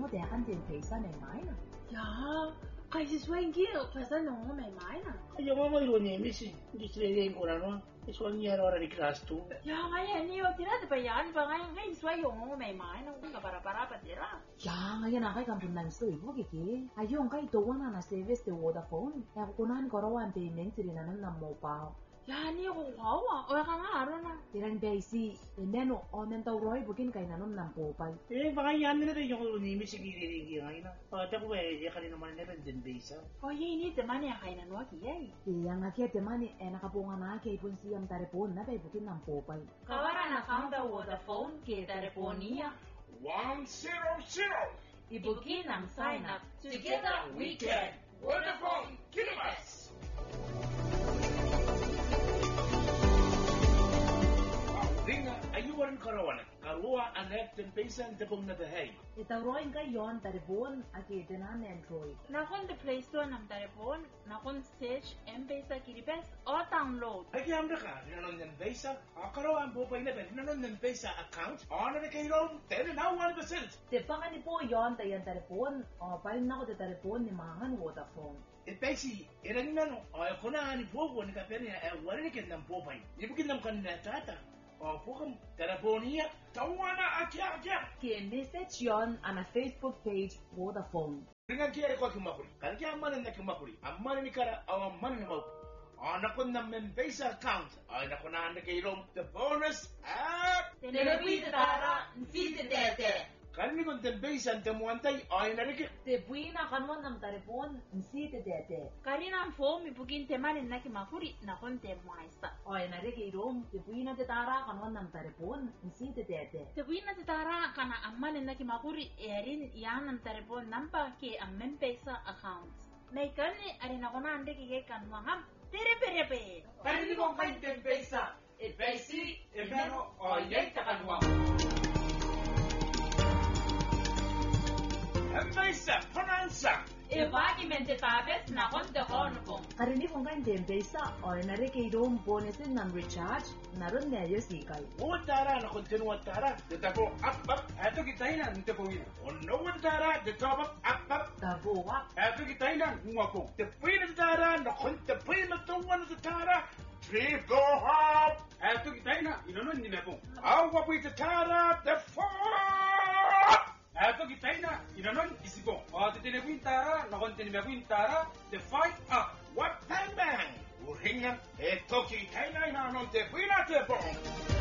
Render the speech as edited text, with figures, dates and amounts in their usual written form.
我哋肯定皮衫嚟買啦。 呀，kaysa swingil, kaysa no may maina. Ayo mama ironi misi, distrere ko na no. Iso niya ora di class 2. Ya, ngaya niyo tira de bayan ba ngaya ngay swayo no may maina, kung para pa tira. Ya, ngayon na kay kampunan so ibo kiki. Ayong kay tuwa na service de Vodafone. Kaya kunan ko rawan payment rin na ng mobile. Ya, niyo ko kawa, o ka nga aro na. Tirang basi, neno onen taw roy bukin kay nanon ng popay. Baka yan na rin yung ironi misi kiri ngayon na. Tako ya kanina man na rin din basa. O yini de mani kay na no kiyay. Yang nakita mani nakapunga na kay pun siyam tarepon na kay bukin ng popay. Kawara na kanda Vodafone ke telefonia. 100. Ibukin ang sign up. Together we can. Vodafone Kilomas. Ringa ayuan karawana. Karua anek tempesa depong na dahay. Itaw roy kay yon tarepon aki tenan Android. Nakon the Play Store ng telepon, nakon search M-Pesa Kiribes o download. Ay kaya ka, rinanon ng pesa. Karawan po pa ina ba, rinanon ng pesa account. Ano na kayo, 10 na 1%. Te pa ni po yon tayan tarepon. O parin na ko te tarepon ni mangan Vodafone. Pesi, ilan na no, ako na ni Bobo ni Kapenya, wala ni kinang popay. Ibukin nam kanina tata. Pukam, telefonia, tawana akya. Ki message yon ana Facebook page Vodafone. Ringan kiya kwa kimakuri. Kan kiya amanan na kimakuri. Amanan ni kara awang manan mo. Nakon na membesa account. Nakon na kayo the bonus app. Telepi tara, nsisi tete. Kan ni kon membesa temuantay na rin. Te buina kanwan ng tarepon nsi te dete. Karina ang phone ibukin temanin na kimakuri, nakon temuaista. O na rin kay rom te buina te tara kanwan ng tarepon nsi te dete. Tebuin na titara kana amanin na kimakuri, erin yan ang telepon nampa ke ang membesa account. Naikan ni arin ako na ande kikay kanwangam. Terepe. Kan ni kon kain tempesa. Pesi, emeno, yay takanwa. Membesa, panansa. Ibagi mente tabes nakon te honopong. Karini kong kain tempesa o na rin kay rom bonusin ng recharge naron neryo sikay. Uwantara na kontinu wantara. Detapo up. Ato kitainan nte pawina. Ono wantara, detop up. Tabuwa. Ato kitainan ngwako. Tepwina tara, na kontepwina tuwan tara. Trip go hop. Ato kitainan inonon ni mepong. Awa pwita tara, the four. Ato kitainan inonon isigo. O titinebuin tara, nakon tinimebuin tara, the fight up. What bang? Uringan, toki kainai na non tepwina tepong.